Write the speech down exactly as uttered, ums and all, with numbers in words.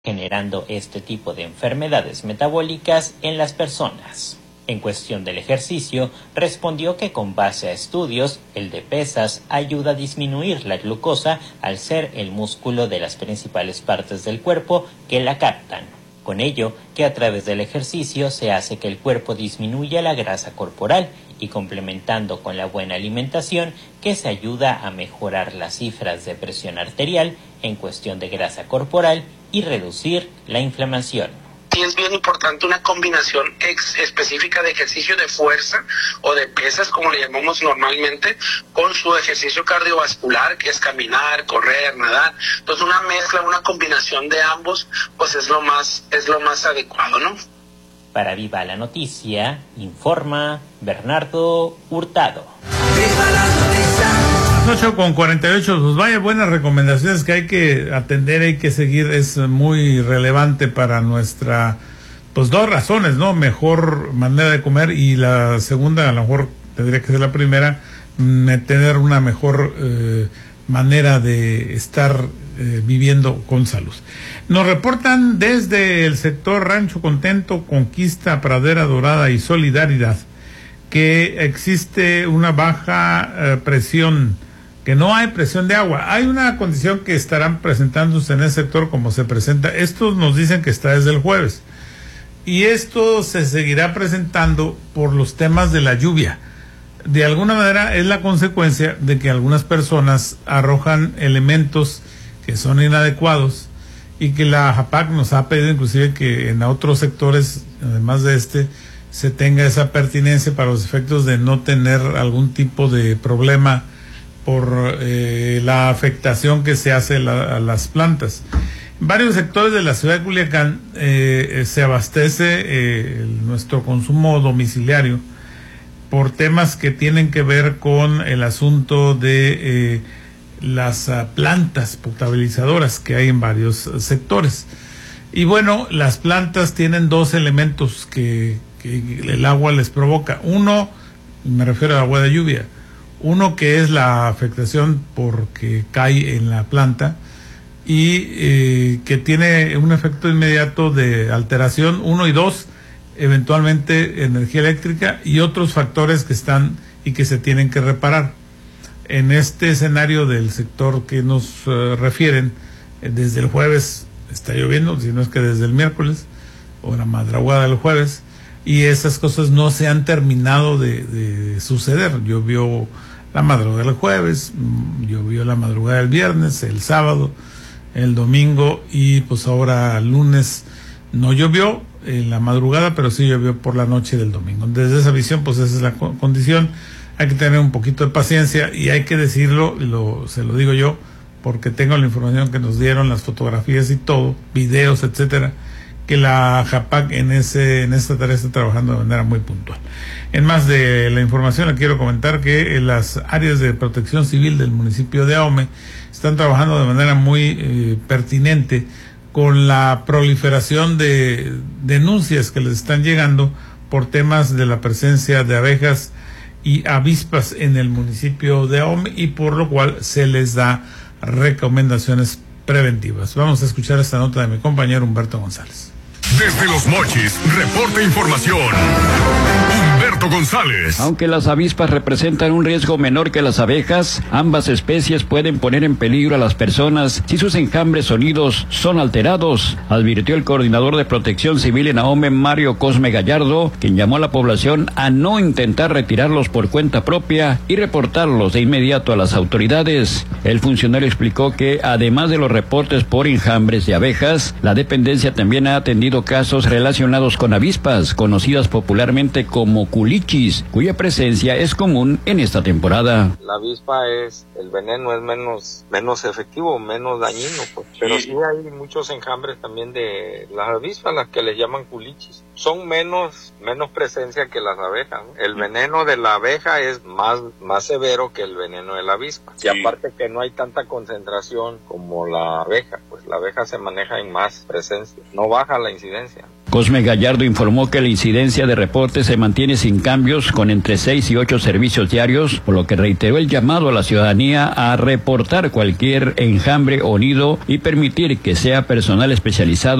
generando este tipo de enfermedades metabólicas en las personas. En cuestión del ejercicio, respondió que con base a estudios, el de pesas ayuda a disminuir la glucosa al ser el músculo de las principales partes del cuerpo que la captan. Con ello, que a través del ejercicio se hace que el cuerpo disminuya la grasa corporal y complementando con la buena alimentación que se ayuda a mejorar las cifras de presión arterial en cuestión de grasa corporal y reducir la inflamación. Sí es bien importante una combinación ex específica de ejercicio de fuerza o de pesas, como le llamamos normalmente, con su ejercicio cardiovascular, que es caminar, correr, nadar. Entonces una mezcla, una combinación de ambos, pues es lo más, es lo más adecuado, ¿no? Para Viva la Noticia, informa Bernardo Hurtado. ¡Viva la noticia! ocho con cuarenta y ocho, pues vaya buenas recomendaciones que hay que atender, hay que seguir, es muy relevante para nuestra, pues dos razones, ¿no? Mejor manera de comer y la segunda, a lo mejor tendría que ser la primera, tener una mejor eh, manera de estar eh, viviendo con salud. Nos reportan desde el sector Rancho Contento, Conquista, Pradera Dorada y Solidaridad que existe una baja eh, presión, que no hay presión de agua. Hay una condición que estarán presentándose en el sector como se presenta. Estos nos dicen que está desde el jueves. Y esto se seguirá presentando por los temas de la lluvia. De alguna manera es la consecuencia de que algunas personas arrojan elementos que son inadecuados y que la JAPAC nos ha pedido inclusive que en otros sectores, además de este, se tenga esa pertinencia para los efectos de no tener algún tipo de problema por eh, la afectación que se hace la, a las plantas. En varios sectores de la ciudad de Culiacán eh, se abastece eh, nuestro consumo domiciliario por temas que tienen que ver con el asunto de eh, las uh, plantas potabilizadoras que hay en varios uh, sectores. Y bueno, las plantas tienen dos elementos que, que el agua les provoca. Uno, me refiero al agua de lluvia. Uno que es la afectación porque cae en la planta y eh, que tiene un efecto inmediato de alteración. Uno y dos, eventualmente energía eléctrica y otros factores que están y que se tienen que reparar. En este escenario del sector que nos uh, refieren, eh, desde el jueves está lloviendo, si no es que desde el miércoles o la madrugada del jueves, y esas cosas no se han terminado de, de suceder. Llovió la madrugada del jueves, llovió la madrugada del viernes, el sábado, el domingo y pues ahora lunes no llovió en la madrugada, pero sí llovió por la noche del domingo. Desde esa visión, pues esa es la condición. Hay que tener un poquito de paciencia y hay que decirlo, lo, se lo digo yo, porque tengo la información que nos dieron, las fotografías y todo, videos, etcétera, que la JAPAC en ese en esta tarea está trabajando de manera muy puntual. En más de la información, le quiero comentar que en las áreas de protección civil del municipio de Ahome están trabajando de manera muy eh, pertinente con la proliferación de denuncias que les están llegando por temas de la presencia de abejas y avispas en el municipio de Ahome, y por lo cual se les da recomendaciones preventivas. Vamos a escuchar esta nota de mi compañero Humberto González. Desde Los Mochis, reporta información Humberto González. Aunque las avispas representan un riesgo menor que las abejas, ambas especies pueden poner en peligro a las personas si sus enjambres sonidos son alterados, advirtió el coordinador de Protección Civil en Ahome, Mario Cosme Gallardo, quien llamó a la población a no intentar retirarlos por cuenta propia y reportarlos de inmediato a las autoridades. El funcionario explicó que, además de los reportes por enjambres de abejas, la dependencia también ha atendido casos relacionados con avispas, conocidas popularmente como culichis, cuya presencia es común en esta temporada. La avispa es, el veneno es menos, menos efectivo, menos dañino, pues. Pero sí hay muchos enjambres también de las avispas, las que les llaman culichis. Son menos, menos presencia que las abejas, ¿no? El veneno de la abeja es más, más severo que el veneno de la avispa. Sí. Y aparte que no hay tanta concentración como la abeja, pues la abeja se maneja en más presencia, no baja la incidencia. Cosme Gallardo informó que la incidencia de reportes se mantiene sin cambios, con entre seis y ocho servicios diarios, por lo que reiteró el llamado a la ciudadanía a reportar cualquier enjambre o nido y permitir que sea personal especializado